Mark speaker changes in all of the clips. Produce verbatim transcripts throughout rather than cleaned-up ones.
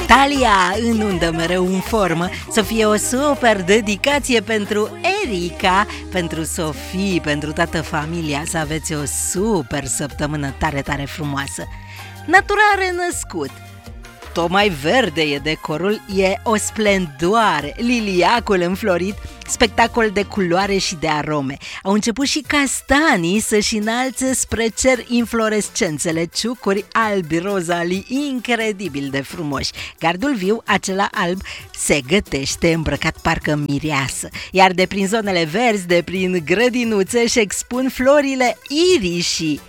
Speaker 1: Natalia în undă, mereu în formă. Să fie o super dedicație pentru Erica, pentru Sofie, pentru toată familia. Să aveți o super săptămână tare, tare frumoasă. Natura a renăscut. Tocmai verde e decorul, e o splendoare, liliacul înflorit, spectacol de culoare și de arome. Au început și castanii să-și înalțe spre cer inflorescențele, ciucuri albi, rozalii, incredibil de frumoși. Gardul viu, acela alb, se gătește îmbrăcat parcă mireasă, iar de prin zonele verzi, de prin grădinuțe, își expun florile irișii.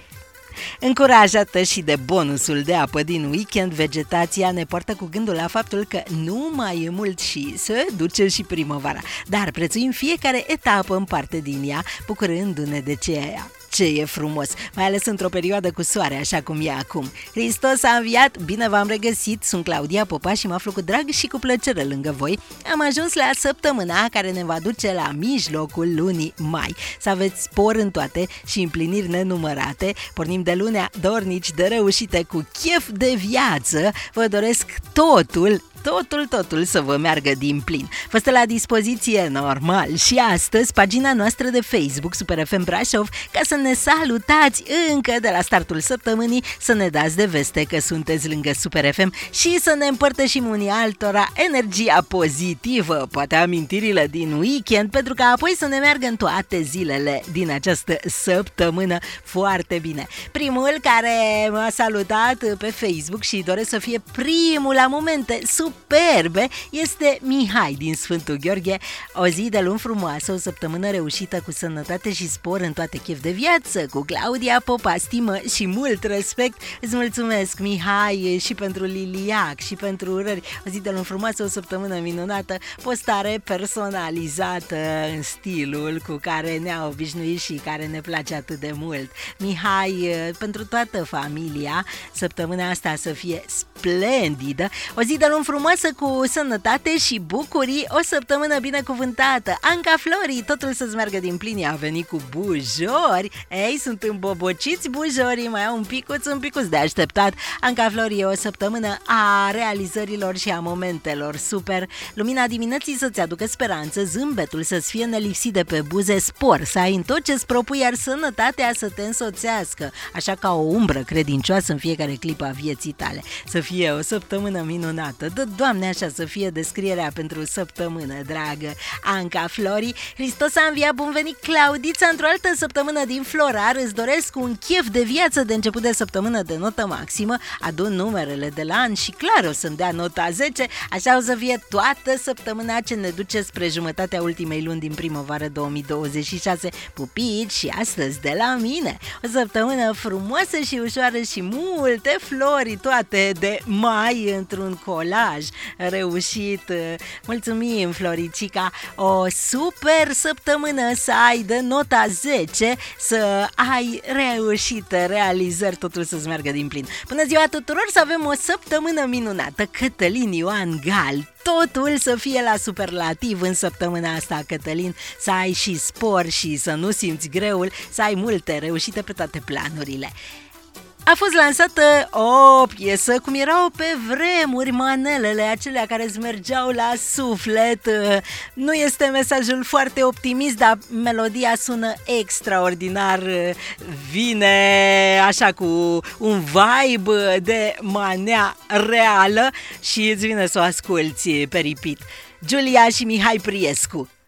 Speaker 1: Încurajată și de bonusul de apă din weekend, vegetația ne poartă cu gândul la faptul că nu mai e mult și se duce și primăvara, dar prețuim fiecare etapă în parte din ea, bucurându-ne de ceea ce e frumos, mai ales într-o perioadă cu soare, așa cum e acum. Hristos a înviat, bine v-am regăsit, sunt Claudia Popa și mă aflu cu drag și cu plăcere lângă voi. Am ajuns la săptămâna care ne va duce la mijlocul lunii mai. Să aveți spor în toate și împliniri nenumărate. Pornim de lunea dornici de reușite cu chef de viață. Vă doresc totul, Totul, totul să vă meargă din plin. Vă stă la dispoziție normal și astăzi pagina noastră de Facebook Super F M Brașov ca să ne salutați încă de la startul săptămânii, să ne dați de veste că sunteți lângă Super F M și să ne împărtășim unii altora energia pozitivă, poate amintirile din weekend, pentru că apoi să ne meargă în toate zilele din această săptămână foarte bine. Primul care m-a salutat pe Facebook și doresc să fie primul la momente superbe este Mihai din Sfântul Gheorghe. O zi de luni frumoasă, o săptămână reușită cu sănătate și spor în toate chef de viață. Cu Claudia Popa, stimă și mult respect. Îți mulțumesc, Mihai, și pentru liliac și pentru urări. O zi de luni frumoasă, o săptămână minunată, postare personalizată în stilul cu care ne-a obișnuit și care ne place atât de mult. Mihai, pentru toată familia, săptămâna asta să fie splendidă. O zi de luni frumoasă cu sănătate și bucurii, o săptămână binecuvântată. Anca Flori, totul să-ți meargă din plin, a venit cu bujori. Ei, sunt îmbobociți bujorii, mai au un picuț, un picuț de așteptat. Anca Flori, e o săptămână a realizărilor și a momentelor super. Lumina dimineții să-ți aducă speranță, zâmbetul să-ți fie nelipsit de pe buze, spor, să ai în tot ce-ți propui, iar sănătatea să te însoțească, așa ca o umbră credincioasă în fiecare clipă a vieții tale. Să fie o săptămână minunată. Dă, Doamne, așa să fie descrierea pentru săptămână, dragă Anca Flori. Hristos a înviat, bun venit, Claudița, într-o altă săptămână din Florar. Îți doresc un chef de viață de început de săptămână de notă maximă. Adun numerele de la an și clar o să-mi dea nota zece. Așa o să fie toată săptămâna ce ne duce spre jumătatea ultimei luni din primăvară două mii douăzeci și șase. Pupici și astăzi de la mine. O săptămână frumoasă și ușoară și multe flori, toate de mai într-un colaj reușit. Mulțumim, Floricica. O super săptămână să ai de nota zece, să ai reușite realizări, totul să-ți meargă din plin. Bună ziua tuturor, să avem o săptămână minunată. Cătălin Ioan Gal, totul să fie la superlativ în săptămâna asta, Cătălin, să ai și spor și să nu simți greul, să ai multe reușite pe toate planurile. A fost lansată o piesă cum erau pe vremuri manelele acelea care îți mergeau la suflet. Nu este mesajul foarte optimist, dar melodia sună extraordinar. Vine așa cu un vibe de manea reală și îți vine să o asculți pe repeat. Giulia și Mihai Priescu.